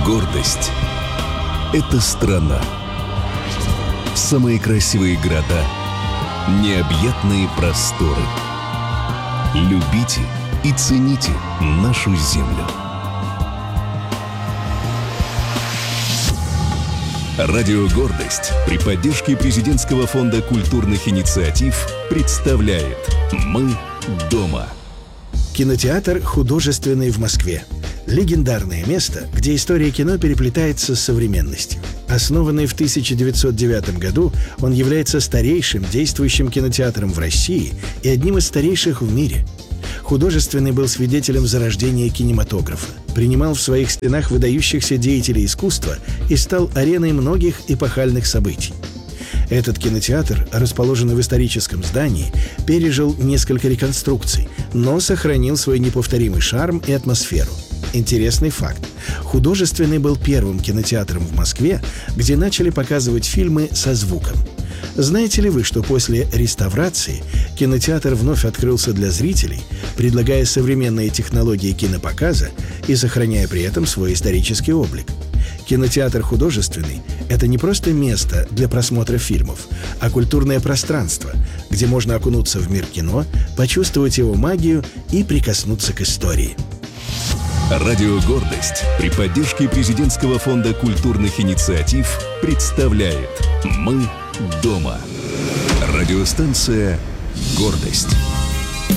Гордость – это страна. Самые красивые города, необъятные просторы. Любите и цените нашу землю. Радио «Гордость» при поддержке Президентского фонда культурных инициатив представляет «Мы дома». Кинотеатр «Художественный» в Москве. Легендарное место, где история кино переплетается с современностью. Основанный в 1909 году, он является старейшим действующим кинотеатром в России и одним из старейших в мире. «Художественный» был свидетелем зарождения кинематографа, принимал в своих стенах выдающихся деятелей искусства и стал ареной многих эпохальных событий. Этот кинотеатр, расположенный в историческом здании, пережил несколько реконструкций, но сохранил свой неповторимый шарм и атмосферу. Интересный факт. «Художественный» был первым кинотеатром в Москве, где начали показывать фильмы со звуком. Знаете ли вы, что после реставрации кинотеатр вновь открылся для зрителей, предлагая современные технологии кинопоказа и сохраняя при этом свой исторический облик? Кинотеатр «Художественный» — это не просто место для просмотра фильмов, а культурное пространство, где можно окунуться в мир кино, почувствовать его магию и прикоснуться к истории. Радио «Гордость» при поддержке Президентского фонда культурных инициатив представляет «Мы дома». Радиостанция «Гордость».